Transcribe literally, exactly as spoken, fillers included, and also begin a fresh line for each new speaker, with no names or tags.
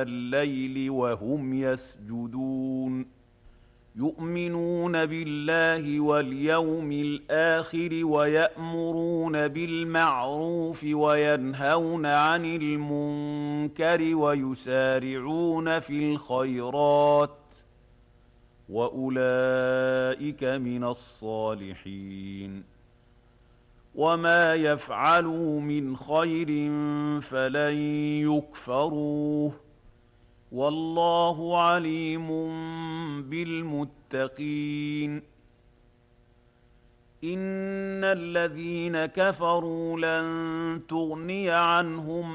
الليل وهم يسجدون يؤمنون بالله واليوم الآخر ويأمرون بالمعروف وينهون عن المنكر ويسارعون في الخيرات وأولئك من الصالحين وما يفعلوا من خير فلن يكفروه والله عليم بالمتقين إن الذين كفروا لن تغني عنهم